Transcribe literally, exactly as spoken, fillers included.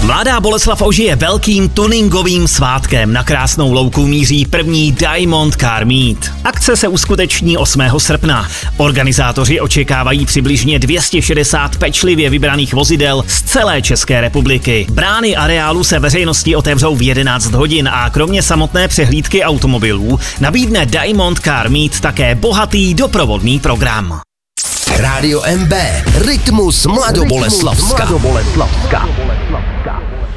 Mladá Boleslav ožije velkým tuningovým svátkem. Na krásnou louku míří první Diamond Car Meet. Akce se uskuteční osmého srpna. Organizátoři očekávají přibližně dvě stě šedesát pečlivě vybraných vozidel z celé České republiky. Brány areálu se veřejnosti otevřou v jedenáct hodin a kromě samotné přehlídky automobilů nabídne Diamond Car Meet také bohatý doprovodný program. Rádio M B, Rytmus Mladoboleslavska.